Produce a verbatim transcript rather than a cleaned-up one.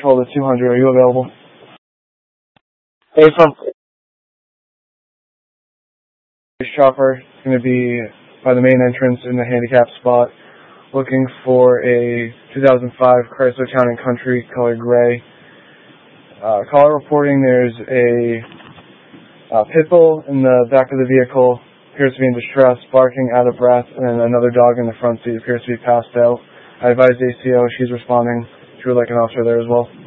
Patrol to two hundred. Are you available? Hey, from shopper. It's going to be by the main entrance in the handicap spot. Looking for a two thousand five Chrysler Town and Country, color gray. Uh, caller reporting there's a uh, pit bull in the back of the vehicle. Appears to be in distress, barking, out of breath, and then another dog in the front seat appears to be passed out. I advised A C O. She's responding. She would like an officer there as well.